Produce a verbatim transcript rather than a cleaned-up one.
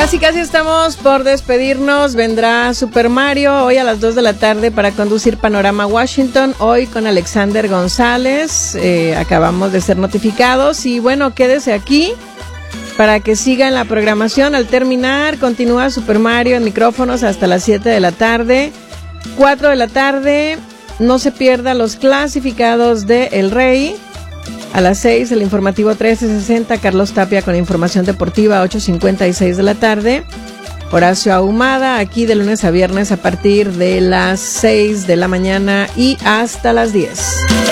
Casi casi estamos por despedirnos. Vendrá Super Mario hoy a las dos de la tarde para conducir Panorama Washington, hoy con Alexander González. Eh, acabamos de ser notificados y bueno, quédese aquí para que siga en la programación. Al terminar, continúa Super Mario en micrófonos hasta las siete de la tarde. cuatro de la tarde, no se pierda los clasificados de El Rey. A las seis, el informativo trece sesenta, Carlos Tapia con información deportiva, ocho cincuenta y seis de la tarde. Horacio Ahumada, aquí de lunes a viernes a partir de las seis de la mañana y hasta las diez.